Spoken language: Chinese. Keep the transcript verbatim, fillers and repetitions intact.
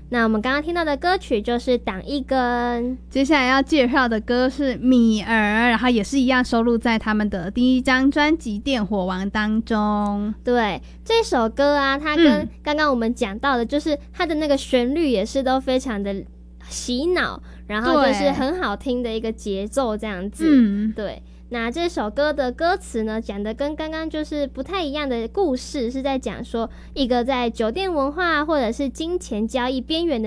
那我们刚刚听到的歌曲就是挡一根， 接下来要介绍的歌是米儿，然后也是一样收录在他们的第一张专辑《电火王》当中。 对，这首歌啊，它跟刚刚我们讲到的，就是它的那个旋律也是都非常的洗脑，然后就是很好听的一个节奏这样子。嗯，对。那这首歌的歌词呢，讲的跟刚刚就是不太一样的故事，是在讲说一个在酒店文化或者是金钱交易边缘的